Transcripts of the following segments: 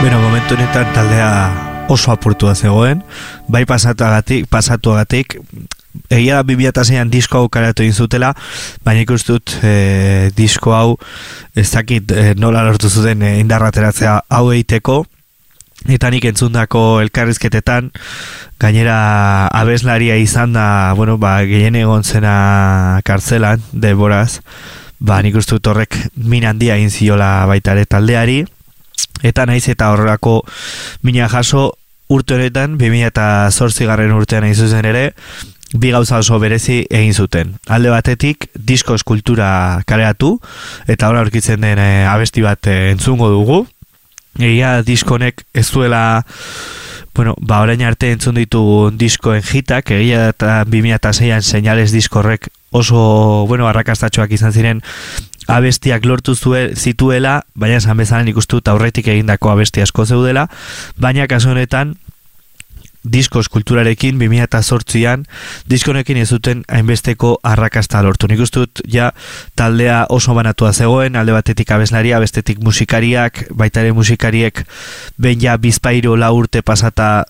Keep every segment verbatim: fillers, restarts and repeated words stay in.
Bueno, momentu honetan taldea oso apurtua zegoen, bai pasatuagatik, pasatuagatik, egia da bi mila seian disko hau karatu egin zutela, baina ikustut e, disko hau ez dakit e, nola lortu zuten e, indarrateratzea hau egiteko, eta nik entzundako elkarrizketetan, gainera abeslaria izan da, bueno, ba, gehien egon zena kartzelan, denboraz, ba, nik ustut horrek min handia egin ziola baita ere taldeari, eta naiz eta horrelako mina jaso urte honetan, bi mila zortzi garren urtean egin zuzen ere, bi gauza oso berezi egin zuten. Alde batetik, disko eskultura kareatu, eta hor aurkitzen den e, abesti bat e, entzungo dugu. Egia diskonek ez duela, bueno, ba orain arte entzun ditu diskoen hitak, egia eta bi mila seian Señales diskorrek oso, bueno, arrakastatxoak izan ziren abestiak lortu zue, zituela, baina esan bezala nik uste dut aurretik egindako abesti asko zeudela, baina kasu honetan disko eskulturarekin bi mila zortzian diskonekin ez duten hainbesteko arrakasta lortu. Nik uste dut ja taldea oso banatua zegoen, alde batetik abeslaria, bestetik musikariak, baita ere musikariek behin ja bizpahiru lau urte pasata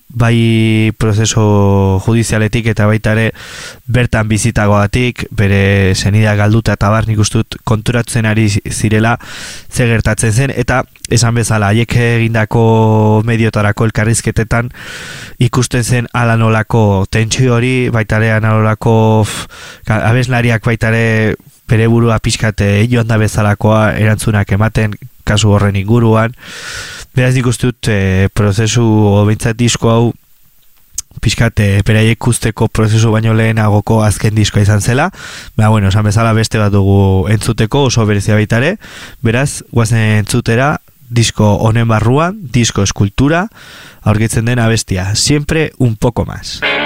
bai prozeso judizialetik eta baita ere bertan bizitagoatik, bere senidea galduta eta bar nik uste dut konturatzen ari zirela ze gertatzen zen, eta esan bezala haiek egindako mediotarako elkarrizketetan ikusten zen ala nolako tentsio hori, baita ere analolako abeslariak baita ere bere burua pixkate joan da bezalakoa erantzunak ematen kasu horren inguruan. Beraz nik uste dut e, prozesu bintzat disko hau pixkat e, beraiek usteko prozesu baino lehenagoko azken diskoa izan zela. Baina, bueno, esan bezala beste bat dugu entzuteko oso berezia baitare. Beraz, guazen entzutera disko honen barruan, disko eskultura, aurkitzen den abestia. Siempre un poco más.